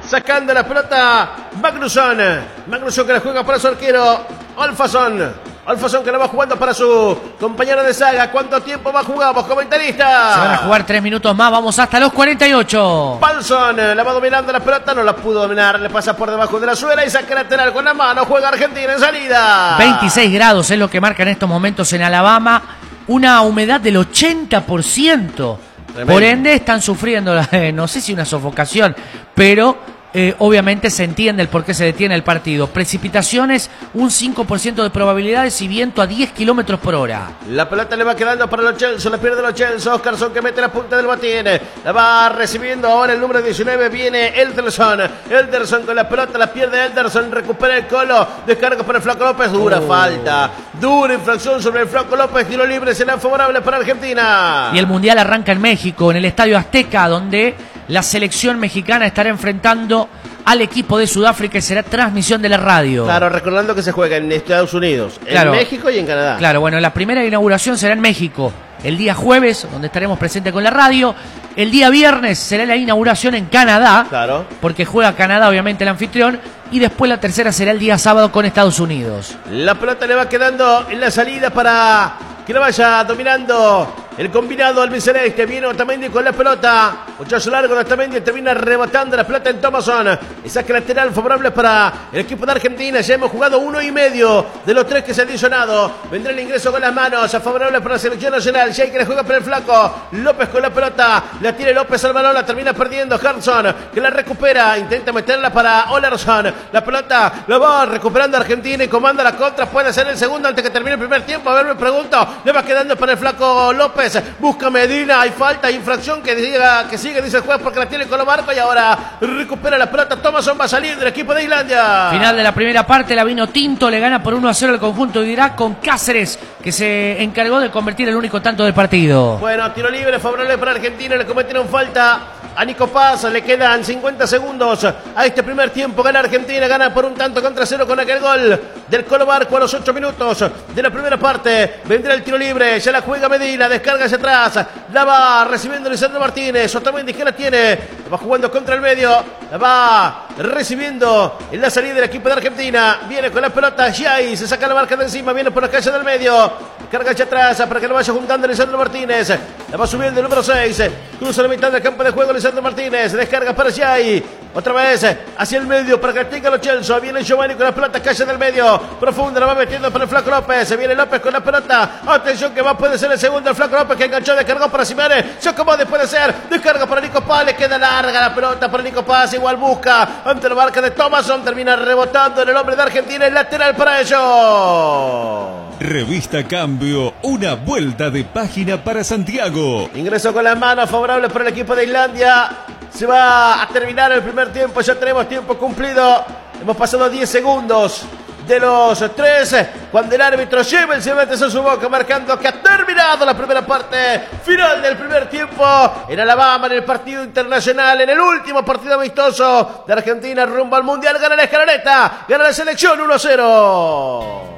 Sacando la pelota Magnusson. Magnusson que la juega para su arquero Olfason. Olfason que la va jugando para su compañero de saga. ¿Cuánto tiempo va a jugar, vos comentaristas? Se van a jugar 3 minutos más, vamos hasta los 48. Palsson la va dominando la pelota, no la pudo dominar, le pasa por debajo de la suela y saca lateral con la mano, juega Argentina en salida. 26 grados es lo que marca en estos momentos en Alabama, una humedad del 80%. Tremendo. Por ende están sufriendo, no sé si una sofocación, pero obviamente se entiende el por qué se detiene el partido. Precipitaciones, un 5% de probabilidades y viento a 10 kilómetros por hora. La pelota le va quedando para los Chelsea, la pierde los Chelsea. Oscarson que mete la punta del batín. La va recibiendo ahora el número 19, viene Elderson. Elderson con la pelota, la pierde Elderson, recupera el Colo, descarga para el Flaco López, dura falta. Dura infracción sobre el Flaco López, tiro libre, será favorable para Argentina. Y el Mundial arranca en México, en el Estadio Azteca, donde la selección mexicana estará enfrentando al equipo de Sudáfrica y será transmisión de la radio. Claro, recordando que se juega en Estados Unidos, en México y en Canadá. Claro, bueno, la primera inauguración será en México, el día jueves, donde estaremos presentes con la radio. El día viernes será la inauguración en Canadá, claro, porque juega Canadá, obviamente, el anfitrión. Y después la tercera será el día sábado con Estados Unidos. La pelota le va quedando en la salida para que la vaya dominando el combinado albiceleste. Viene Otamendi con la pelota. Muchacho largo de Otamendi, termina rebotando la pelota en Thomason. Y saca lateral favorable para el equipo de Argentina. Ya hemos jugado 1,5 de los 3 que se han adicionado. Vendrá el ingreso con las manos, favorable para la selección nacional. Jay que la juega para el Flaco. López con la pelota. La tiene López al balón, la termina perdiendo Harrison, que la recupera. Intenta meterla para Olerson. La pelota la va recuperando Argentina y comanda la contra. Puede ser el segundo antes que termine el primer tiempo. A ver, me pregunto. Le va quedando para el Flaco López. Busca Medina, hay falta, infracción que sigue, dice el juez, porque la tiene con lo marco y ahora recupera la pelota. Thomason va a salir del equipo de Islandia. Final de la primera parte, la vino tinto, le gana por 1-0 el conjunto de Irak con Cáceres, que se encargó de convertir el único tanto del partido. Bueno, tiro libre favorable para Argentina, le cometieron falta a Nico Paz, le quedan 50 segundos a este primer tiempo. Gana Argentina, gana por un tanto contra 0 con aquel gol del Colo Barco a los 8 minutos de la primera parte. Vendrá el tiro libre, ya la juega Medina, descarga hacia atrás, la va recibiendo Lisandro Martínez. Otamendi que la tiene, la va jugando contra el medio, la va recibiendo en la salida del equipo de Argentina. Viene con la pelota Jay, se saca la marca de encima, viene por la calle del medio, carga hacia atrás para que lo vaya juntando Lisandro Martínez. La va subiendo el número 6, cruza la mitad del campo de juego Lisandro Martínez, descarga para Jay, otra vez hacia el medio para que tenga los Chelsea. Viene Giovanni con la pelota, calle del medio, profunda, la va metiendo para el Flaco López. Viene López con la pelota, atención que va, puede ser el segundo el Flaco López, que enganchó, descargó para Simeone, se acomode, puede ser, descarga para Nico Paz, le queda larga la pelota para Nico Paz, igual busca ante la marca de Thomason, termina rebotando en el hombre de Argentina, el lateral para ellos. Revista Cambio, una vuelta de página para Santiago. Ingreso con las manos favorable para el equipo de Islandia. Se va a terminar el primer tiempo, ya tenemos tiempo cumplido. Hemos pasado 10 segundos de los 3 cuando el árbitro lleva el silbante a su boca, marcando que ha terminado la primera parte final del primer tiempo en Alabama, en el partido internacional, en el último partido amistoso de Argentina rumbo al Mundial. Gana la Escaloneta, gana la selección 1-0.